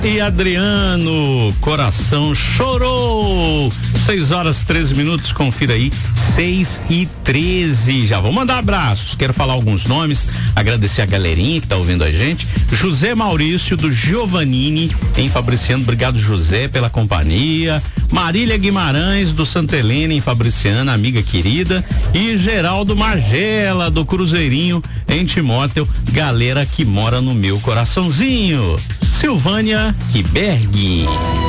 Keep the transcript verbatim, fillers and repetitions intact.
E Adriano, coração chorou. seis horas treze minutos, confira aí, seis e treze. Já vou mandar abraços. Quero falar alguns nomes, agradecer a galerinha que tá ouvindo a gente. José Maurício do Giovannini, em Fabriciano, obrigado José pela companhia. Marília Guimarães do Santa Helena, em Fabriciana, amiga querida. E Geraldo Margela do Cruzeirinho, em Timóteo, galera que mora no meu coraçãozinho. Silvânia e Berg.